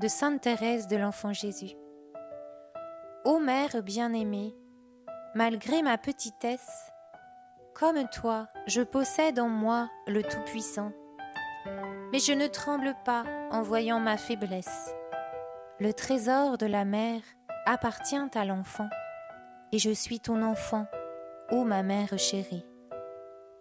de Sainte Thérèse de l'Enfant Jésus. Ô Mère bien-aimée, malgré ma petitesse, comme toi, je possède en moi le Tout-Puissant. Mais je ne tremble pas en voyant ma faiblesse. Le trésor de la mère appartient à l'enfant, et je suis ton enfant, ô ma mère chérie.